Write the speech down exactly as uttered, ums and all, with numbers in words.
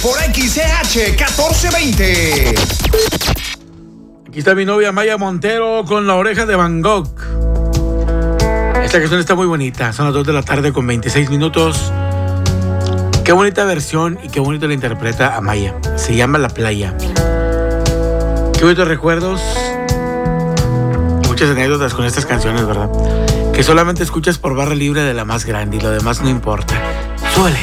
por X C H catorce veinte. Aquí está mi novia Maya Montero con La Oreja de Van Gogh. Esta canción está muy bonita. Son las dos de la tarde con veintiséis minutos. Qué bonita versión y qué bonito la interpreta Amaya. Se llama La Playa. Qué bonitos recuerdos. Muchas anécdotas con estas canciones, ¿verdad? Que solamente escuchas por barra libre de la más grande y lo demás no importa. Suele.